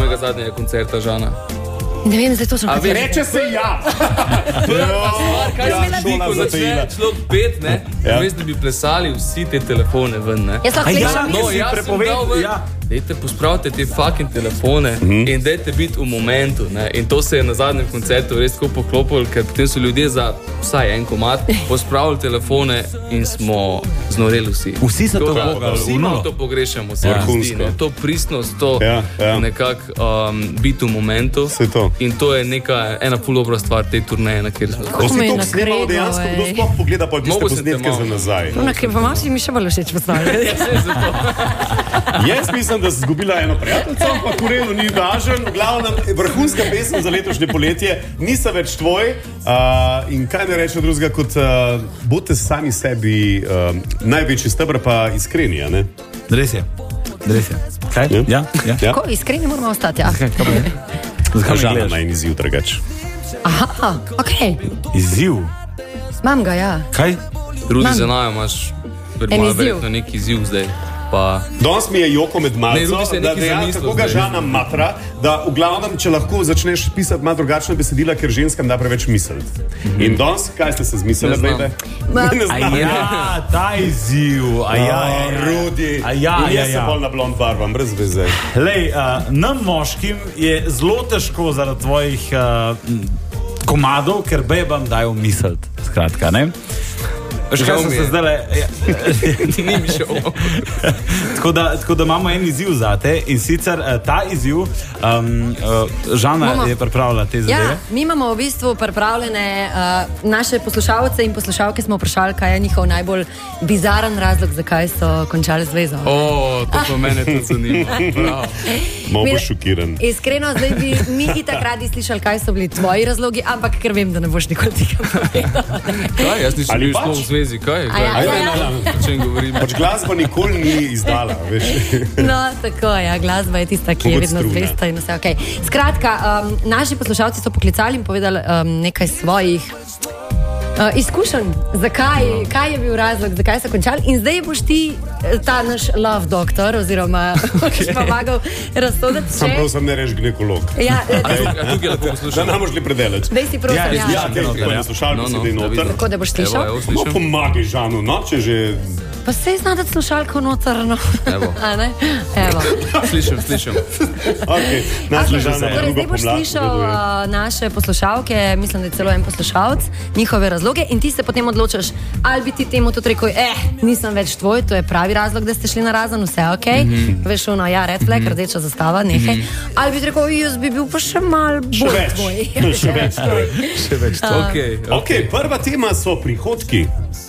tvojega zadnjega koncerta, Žana? Ne vem, zdaj točno kaj. Reče se ja. Prva stvar, kaj se zdi, ko začne človek pet, ne? Veš, da bi plesali vsi te telefone ven, ne? Jaz lahko plešam. No, jaz sem dal ven. Dajte, pospravite te fucking telefone in dajte biti v momentu, ne? In to se je na zadnjem koncertu res tako poklopilo, ker potem so ljudje za vsaj en komad pospravili telefone in smo znoreli vsi. Vsi so to pogali. Vsi to pogrešamo, se zdi, ne? To pristnost, to nekako biti v momentu. In to je ena ful dobra stvar te turneje, na kjer smo. Ko si to snimal dejansko, kdo sploh pogleda pa tiste posnetke za nazaj? Pa maši mi še bolj všeč postavljati. Jaz mislim, da si zgubila eno prijateljco, ampak v redu ni važen. V glavnem, vrhunska pesem za letošnje poletje, nisem več tvoj. In kaj ne reče drugega, kot bodite sami sebi največji stebr, pa iskreni, ne? Res je. Kaj? Ja. Kako iskreni moramo ostati, ja? Zakaj Žana ima en izziv drugač? Aha, okej. Izziv? Imam ga, ja. Kaj? Rudi za najo imaš verjetno neki izziv zdaj. Danes mi je joko med malco, da dejansko kako ga Žana matra, da v glavnem, če lahko začneš pisati malo drugačne besedila, ker ženskam da preveč misliti. In danes, kaj ste se zmislili, bebe? Ne znam. Ta izziv. Rudi. Jaz se bolj na blond barvam, brez veze. Lej, nam moškim je zelo težko zaradi tvojih komadov, ker bebam dajo misliti. Skratka, ne? Žal mi je. Ni mi šel. Tako da imamo en izziv zate in sicer ta izziv, Žana je pripravila te zadeve. Ja, mi imamo v bistvu pripravljene naše poslušalce in poslušalke smo vprašali, kaj je njihov najbolj bizaren razlog, zakaj so končali zvezo. To pa mene tudi zanima. Malo boš šokiran. Iskreno, zdaj bi mi itak radi slišali, kaj so bili tvoji razlogi, ampak ker vem, da ne boš nikoli tega povedal. Kaj, jaz nisem bil sploh v zvezi, kaj? Če govorim. Pač glasba nikoli ni izdala, veš. No, tako, ja, glasba je tista, ki je vedno zvesta in vse okej. Skratka, naši poslušalci so poklicali in povedali nekaj svojih izkušenj, kaj je bil razlog, zakaj so končali in zdaj boš ti ta naš love doktor oziroma boš pomagal razsoditi še. Sam pravzaprav ne reš ginekolog. Ja, tukaj lahko poslušam. Da nam boš li predeleč. Dej si prosim, Ja, ker poslušalko si dej noter. Tako da boš slišal. No, pomagaj Žanu, no, če že... Pa se zna slušalko noter, no. Evo. Evo. Slišam. Okay, zdaj boš slišal naše poslušalke, mislim, da je celo en poslušalc, njihove razloge in ti se potem odločaš, ali bi ti temu tudi rekel, nisem več tvoj, to je pravi razlog, da ste šli na razen, vse okej. Veš, red flag, rdeča zastava, nehaj. Ali bi ti rekel, jaz bi bil pa še mal bolj tvoj. Še več tvoj. Ok, prva tema so prihodki.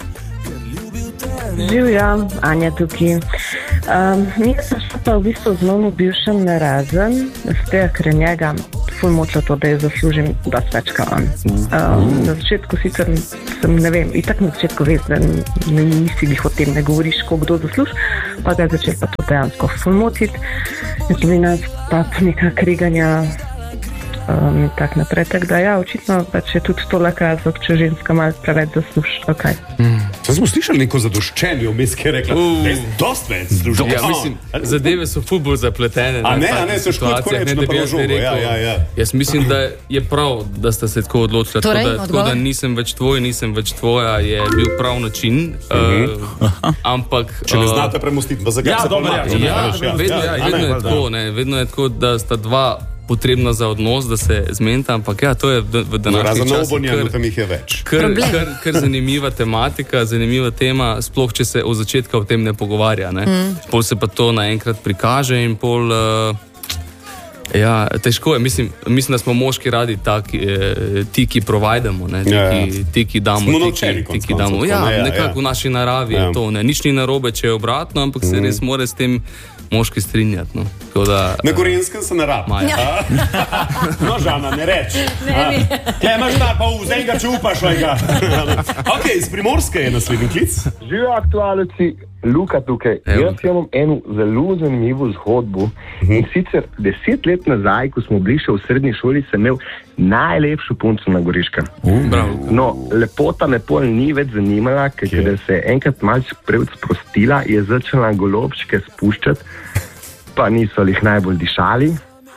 Živja, Anja tukaj. Mi sem šla pa v bistvu z mojim bivšem na razen, ker je njega ful močilo to, da je zaslužim dosti več kot on. Na začetku sicer sem, ne vem, itak na začetku veš, da nisi jih o tem ne govoriš, koliko kdo zasluži, pa ga je začel pa to dejansko ful motiti. In nas pa neka kriganja in tak naprej. Tako da ja, očitno pač je tudi to razlog, če ženska malo preveč zasluži. Okay. Zdaj smo slišali neko zadoščenje, vmes, ki je rekla, da je dosti več zasluži. Ja, mislim, zadeve so ful bolj zapletene. A ne, se škodko reči na prvo žogo. Jaz mislim, da je prav, da sta se tako odločila. Tako da nisem več tvoja, je bil prav način. Ampak... Če ne znate premostiti, pa zakaj se pomati? Vedno je tako, da sta dva potrebna za odnos, da se zmenita, ampak ja, to je v današnjih časih kar zanimiva tematika, zanimiva tema, sploh če se od začetka o tem ne pogovarja. Pol se pa to naenkrat prikaže in pol... Ja, težko je. Mislim, da smo moški radi ti, ki provajdemo, ti, ki damo. Ja, nekako v naši naravi je to. Nič ni narobe, če je obratno, ampak se res mora s tem moški strinjati. Na Gorenskem se ne rabi. No, Žana, ne reč. Kaj imaš ta pa vzej ga, če upaš ga. Ok, iz Primorske je naslednji klic. Živijo aktualci, Luka tukaj. Jaz imam eno zelo zanimivo zgodbo. In sicer 10 let nazaj, ko smo bili še v srednji šoli, sem imel najlepšo punco na Goriškem. No, lepota me pol ni več zanimala, ker da se je enkrat malce preveč sprostila, je začela golobčke spuščati, pa niso jih najbolj dišali.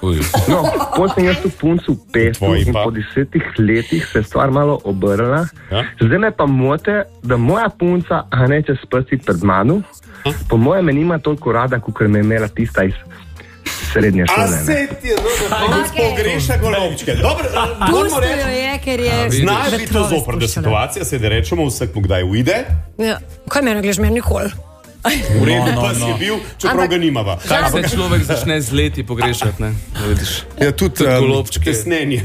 No, potem sem jaz tu puncu pesel in po 10 letih se je stvar malo obrnila. Zdaj me pa mote, da moja punca neče spati pred mano. Po mojem me nima toliko rada, kot me je imela tista iz srednje šole. A se ti je, pogreša golobčke. Dobro, moramo reči. Znaš biti to zoprna situacija, se da rečemo, vsak mu kdaj ujde. Kaj meni gledaš, meni nikoli? V redu pas je bil, čeprav ga nimava. Kaj se človek začne z leti pogrešati, ne? Ja, tudi golobčke. Snenje.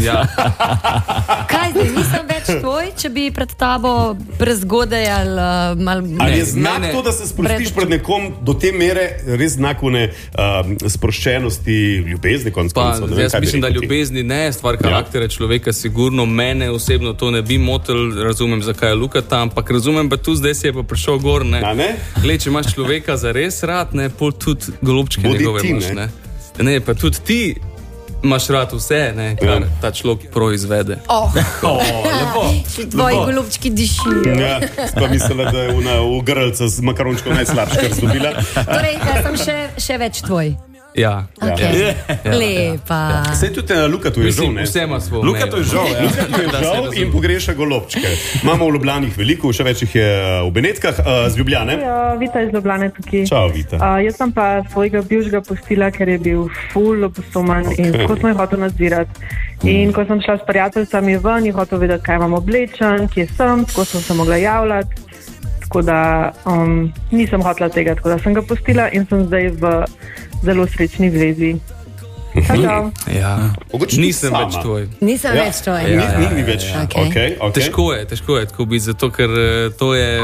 Kaj zdaj, nisem več tvoj, če bi pred tabo prezgodaj ali... Ali je znak to, da se sprostiš pred nekom do te mere, res znak sproščenosti, ljubezni konc koncev? Jaz mislim, da ljubezni ne je stvar karaktera človeka, sigurno mene osebno to ne bi motil, razumem, zakaj je Luka tam, ampak razumem, pa tu zdaj si je pa prišel gor, ne? Če imaš človeka za res rad, ne, pol tudi golobčke njegove imaš, ne. Ne, pa tudi ti imaš rad vse, ne, kar ta človek proizvede. Lepo. Tvoji golobčki dišijo. Ja, pa mislila, da je v grlca z makarončko najslabš, kar zdobila. Torej, sem še več tvoj. Ja. Lepa. Sej tudi Luka tu je žal, ne? Vse ima svoj. Luka tu je žal in pogreša golobčke. Imamo v Ljubljanih veliko, še več jih je v Benetkah, z Ljubljane. Ja, Vita iz Ljubljane tukaj. Čau, Vita. Jaz sem pa svojega bivšega pustila, ker je bil ful opustoman in tako smo jih hotel nadzirati. In ko sem šla s prijateljicami ven, jih hotel vedeti, kaj imam oblečen, kje sem, tako sem se mogla javljati. Tako da nisem hotela tega, tako da sem ga pustila in sem zdaj v zelo srečni zvezi. Čau. Ja. Nisem več tvoj. Nisem več tvoj. Ni več. Okay. Težko je tako biti, zato ker to je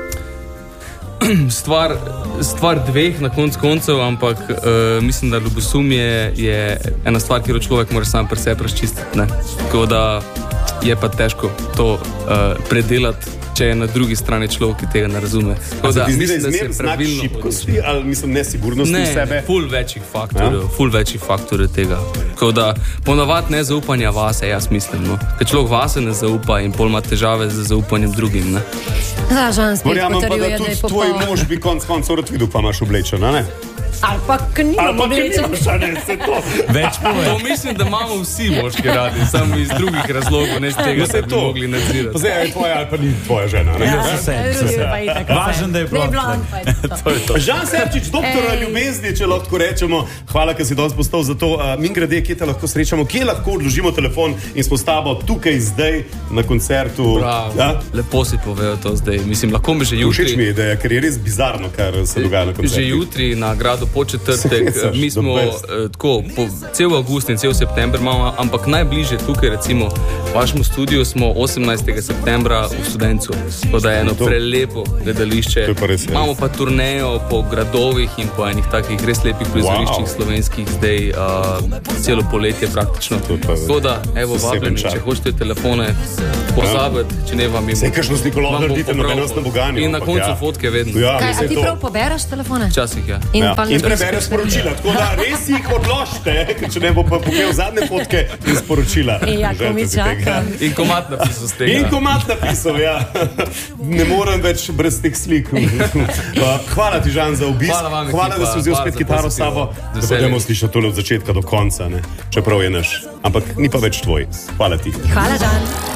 stvar dveh na koncev, ampak mislim, da ljubosumje je ena stvar, kjer človek mora sam pri sebi razčistiti, ne? Tako da je pa težko to predelati, če je na drugi strani človek, ki tega ne razume. Mislim, da se pravilno šibkosti ali mislim nesigurnosti v sebe? Ne, ful večjih faktorjev tega. Tako da ponavadi nezaupanja vase, jaz mislim, no. Ker človek vase ne zaupa in pol ima težave z zaupanjem drugim, ne. Žan spet potrjuje, da je popoln. Verjamem pa, da tudi tvoj mož bi konc rad videl, pa imaš oblečeno, ne? Ali pa, ker nimam oblečen. Več povej. To mislim, da imamo vsi moški radi, samo iz drugih razlogov, ne z tega, da bi mogli nadzirati. Zdaj, je tvoja ali pa ni tvoja žena, ne? Važen, da je blond. Žan Serčič, doktor ljubezni, če lahko rečemo. Hvala, ker si danes postal za to. Mingrede, kje te lahko srečamo, kje lahko odložimo telefon in smo s tabo tukaj zdaj na koncertu. Lepo si povedal to zdaj. Mislim, lahko mi že jutri. Všeč mi je, ker je res bizarno, kar se dogaja na koncertu. Že jutri na gradu po četrtek, mi smo tako, cel avgust in cel september imamo, ampak najbližje tukaj, recimo, v vašem studiu smo 18. septembra v Studencu, tako da je eno prelepo gledališče. Imamo pa turnejo po gradovih in po enih takih res lepih prizoriščih slovenskih zdaj celo poletje praktično. Tako da, evo, vabljeni, če hočete telefone pozabiti, če ne vam Sej kakšno z Nikolom naredite, nobenost na boganju. In na koncu fotke vedno. Kaj, a ti prav poberaš telefone? Včasih, ja. In prebereš sporočila, tako da res jih odložite, če ne bo pa pogledal zadnje fotke in sporočila. Ja, ko mi čakam. In komad napisal z tega. In komad napisal, ja. Ne morem več brez teh slik. Hvala ti, Žan, za obisk. Hvala, da si vzel spet kitaro s sabo, da budemo slišati tole od začetka do konca, ne? Čeprav je naš. Ampak ni pa več tvoj. Hvala ti. Hvala, Žan.